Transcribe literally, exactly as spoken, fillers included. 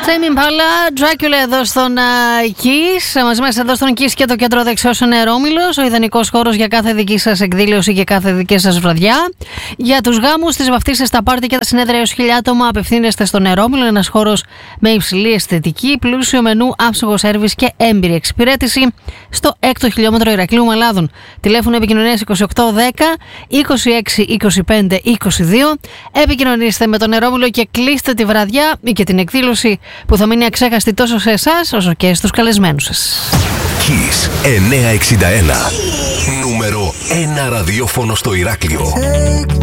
Tame Impala, Dracula εδώ στον uh, Kiss. Μαζί μας εδώ στον Kiss και το κέντρο δεξιώσεων Νερόμυλος. Ο ιδανικός χώρος για κάθε δική σας εκδήλωση και κάθε δική σας βραδιά. Για τους γάμους, τις βαφτίσεις, τα πάρτι και τα συνέδρια έως χιλιά άτομα απευθύνεστε στο Νερόμυλο. Ένας χώρος με υψηλή αισθητική, πλούσιο μενού, άψογο σέρβις και έμπειρη εξυπηρέτηση στο έκτο χιλιόμετρο Ηρακλείου Μαλάδων. Τηλέφωνο επικοινωνίας είκοσι οκτώ δέκα είκοσι έξι είκοσι πέντε είκοσι δύο. Επικοινωνήστε με τον Νερόμυλο και κλείστε τη βραδιά ή και την εκδήλωση που θα μείνει αξέχαστη τόσο σε εσάς όσο και στους καλεσμένους σας. Kiss εννιακόσια εξήντα ένα. Νούμερο ένα ραδιόφωνο στο Ηράκλειο.